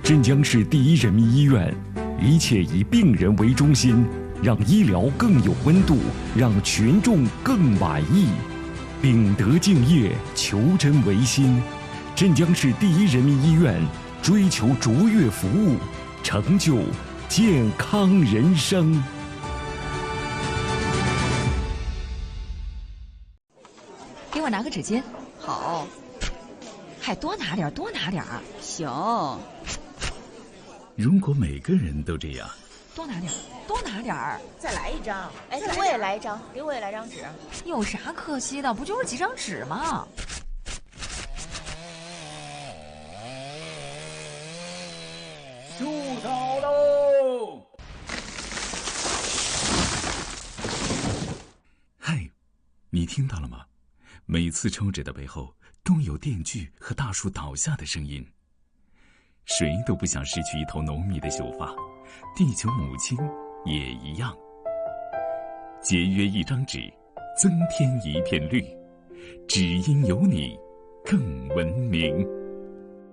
镇江市第一人民医院，一切以病人为中心，让医疗更有温度，让群众更满意。秉德敬业，求真维新。镇江市第一人民医院追求卓越服务，成就健康人生。 给我拿个纸巾。 好。 还多拿点，多拿点。 行。 如果每个人都这样， 多拿点，多拿点。 再来一张。哎，我也来一张，给我也来张纸。 有啥可惜的？不就是几张纸吗？ 树草喽！ 嗨，你听到了吗？每次抽纸的背后都有电锯和大树倒下的声音。谁都不想失去一头浓密的秀发，地球母亲也一样。节约一张纸，增添一片绿，只因有你更文明。